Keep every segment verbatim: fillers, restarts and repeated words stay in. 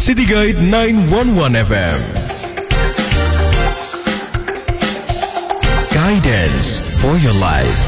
City Guide sembilan satu satu F M. Guidance for your life.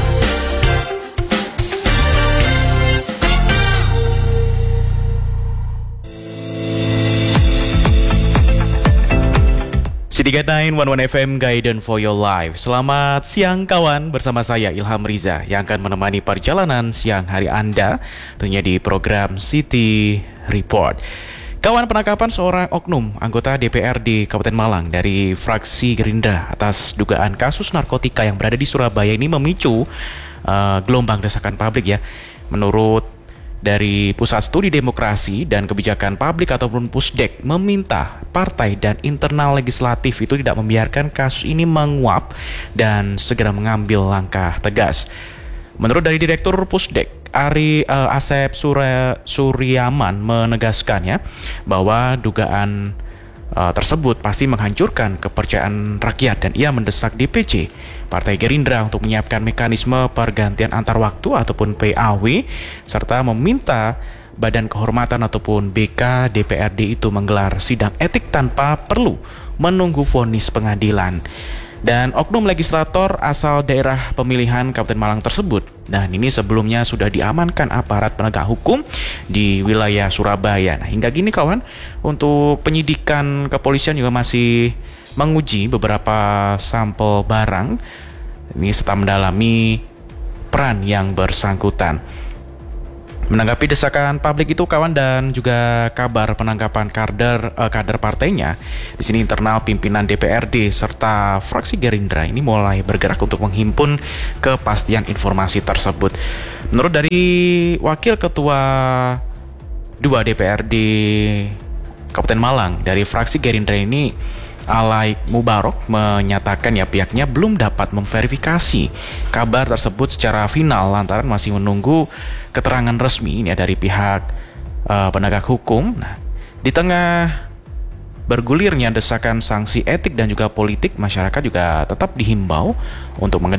City Guide sembilan satu satu F M, Guidance for your life. Selamat siang kawan, bersama saya Ilham Riza yang akan menemani perjalanan siang hari Anda tentunya di program City Report. Kawan, penangkapan seorang oknum anggota D P R D Kabupaten Malang dari fraksi Gerindra atas dugaan kasus narkotika yang berada di Surabaya ini memicu uh, gelombang desakan publik ya. Menurut dari Pusat Studi Demokrasi dan Kebijakan Publik ataupun Pusdek meminta partai dan internal legislatif itu tidak membiarkan kasus ini menguap dan segera mengambil langkah tegas. Menurut dari Direktur Pusdek Ari uh, Asep Surya, Suryaman menegaskannya bahwa dugaan uh, tersebut pasti menghancurkan kepercayaan rakyat dan ia mendesak D P C Partai Gerindra untuk menyiapkan mekanisme pergantian antar waktu ataupun P A W serta meminta Badan Kehormatan ataupun B K D P R D itu menggelar sidang etik tanpa perlu menunggu vonis pengadilan. Dan oknum legislator asal daerah pemilihan Kabupaten Malang tersebut, dan ini sebelumnya sudah diamankan aparat penegak hukum di wilayah Surabaya. Nah, hingga gini kawan, untuk penyidikan kepolisian juga masih menguji beberapa sampel barang ini serta mendalami peran yang bersangkutan. Menanggapi desakan publik itu kawan dan juga kabar penangkapan kader eh, kader partainya, di sini internal pimpinan D P R D serta fraksi Gerindra ini mulai bergerak untuk menghimpun kepastian informasi tersebut. Menurut dari Wakil Ketua dua D P R D Kabupaten Malang dari fraksi Gerindra ini, Alaik Mubarok, menyatakan ya pihaknya belum dapat memverifikasi kabar tersebut secara final lantaran masih menunggu keterangan resmi ini ya dari pihak uh, penegak hukum. Nah, di tengah bergulirnya desakan sanksi etik dan juga politik, masyarakat juga tetap dihimbau untuk mengedepankan